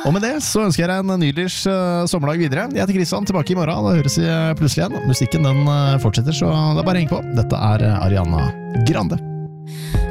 Og med det så ønsker jeg deg en nydelig sommerdag videre. Jeg heter Kristian, tilbake i morgen. Da høres vi plutselig igjen. Musikken den fortsetter, så det er bare å henge på. Dette er Ariana Grande.